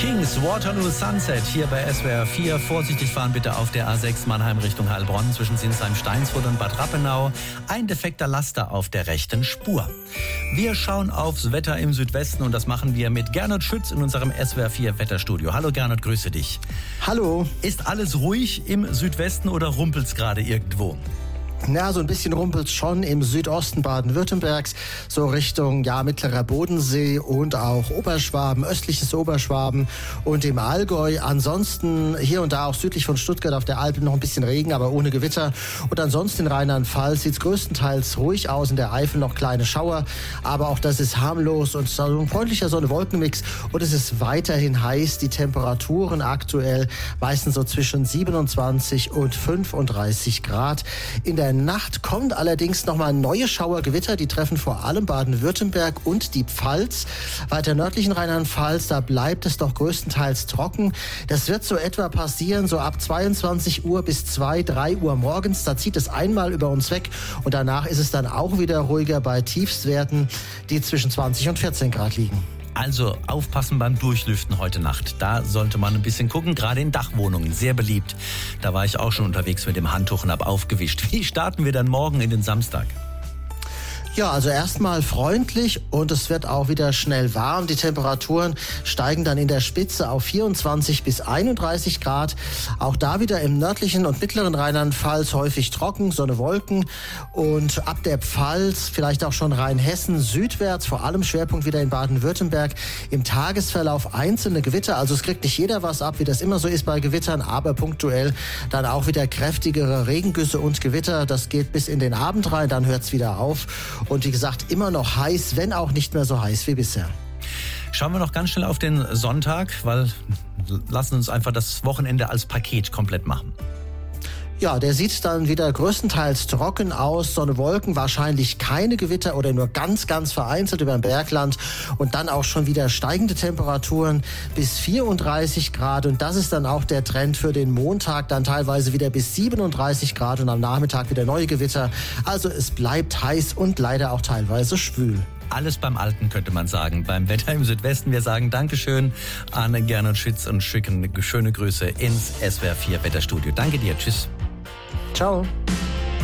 Kings, Waterloo Sunset hier bei SWR 4. Vorsichtig fahren bitte auf der A6 Mannheim Richtung Heilbronn zwischen Sinsheim-Steinsfurt und Bad Rappenau. Ein defekter Laster auf der rechten Spur. Wir schauen aufs Wetter im Südwesten und das machen wir mit Gernot Schütz in unserem SWR 4 Wetterstudio. Hallo Gernot, grüße dich. Hallo. Ist alles ruhig im Südwesten oder rumpelt's gerade irgendwo? Ja, so ein bisschen rumpelt schon im Südosten Baden-Württembergs, so Richtung mittlerer Bodensee und auch Oberschwaben, östliches Oberschwaben und im Allgäu. Ansonsten hier und da auch südlich von Stuttgart auf der Alpen noch ein bisschen Regen, aber ohne Gewitter. Und ansonsten in Rheinland-Pfalz sieht es größtenteils ruhig aus, in der Eifel noch kleine Schauer, aber auch das ist harmlos und so ein freundlicher Sonne-Wolken-Mix. Und es ist weiterhin heiß, die Temperaturen aktuell meistens so zwischen 27 und 35 Grad. In der Nacht kommt allerdings nochmal neue Schauergewitter, die treffen vor allem Baden-Württemberg und die Pfalz. Weiter nördlichen Rheinland-Pfalz, da bleibt es doch größtenteils trocken. Das wird so etwa passieren, so ab 22 Uhr bis 2, 3 Uhr morgens. Da zieht es einmal über uns weg und danach ist es dann auch wieder ruhiger bei Tiefstwerten, die zwischen 20 und 14 Grad liegen. Also aufpassen beim Durchlüften heute Nacht. Da sollte man ein bisschen gucken, gerade in Dachwohnungen, sehr beliebt. Da war ich auch schon unterwegs mit dem Handtuch und habe aufgewischt. Wie starten wir dann morgen in den Samstag? Ja, also erstmal freundlich und es wird auch wieder schnell warm. Die Temperaturen steigen dann in der Spitze auf 24 bis 31 Grad. Auch da wieder im nördlichen und mittleren Rheinland-Pfalz häufig trocken, Sonne, Wolken. Und ab der Pfalz, vielleicht auch schon Rheinhessen südwärts, vor allem Schwerpunkt wieder in Baden-Württemberg, im Tagesverlauf einzelne Gewitter. Also es kriegt nicht jeder was ab, wie das immer so ist bei Gewittern, aber punktuell dann auch wieder kräftigere Regengüsse und Gewitter. Das geht bis in den Abend rein, dann hört es wieder auf. Und wie gesagt, immer noch heiß, wenn auch nicht mehr so heiß wie bisher. Schauen wir noch ganz schnell auf den Sonntag, weil lassen uns einfach das Wochenende als Paket komplett machen. Ja, der sieht dann wieder größtenteils trocken aus, Sonne, Wolken, wahrscheinlich keine Gewitter oder nur ganz, ganz vereinzelt über dem Bergland und dann auch schon wieder steigende Temperaturen bis 34 Grad und das ist dann auch der Trend für den Montag, dann teilweise wieder bis 37 Grad und am Nachmittag wieder neue Gewitter. Also es bleibt heiß und leider auch teilweise schwül. Alles beim Alten, könnte man sagen, beim Wetter im Südwesten. Wir sagen Dankeschön an Gernot Schütz und schicken schöne Grüße ins SWR 4 Wetterstudio. Danke dir, tschüss. Ciao.